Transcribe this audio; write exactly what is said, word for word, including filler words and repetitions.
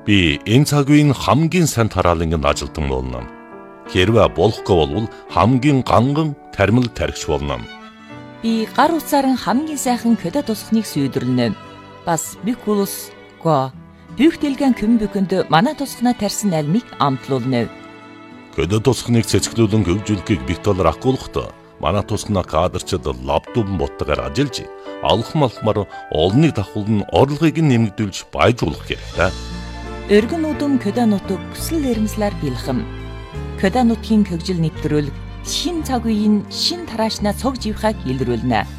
Би энэ цаг үеийн хамгийн сайн тараалангийн ажилтан болно. Хэрвээ болохгүй бол хамгийн ганган тармил тархич болно. Би гар утсаар хамгийн сайхан көдө тусахныг сүйдэрлэнэ. Бас бикулус го бүх дэлгэн көмбөкөнд манай тусахна тарьсан альмыг амтлуулна. Көдө тусахныг цэцгэлүүлэн хөгжүүлэхийг битолор акуулахта манай тусахна кадрчид лаптоп боттогоор ажиллаж алхам алхмаар олныг давхулн орлогыг нэмэгдүүлж баяжуулах хэрэгтэй. Өргөн удам көдө нутаг хүсэл эрмслэр бэлхэм. Көдө нутгийн хөгжил нэвтрүүлэг шин цаг үеийн шин тараашнаа цог живхаг илрүүлнэ.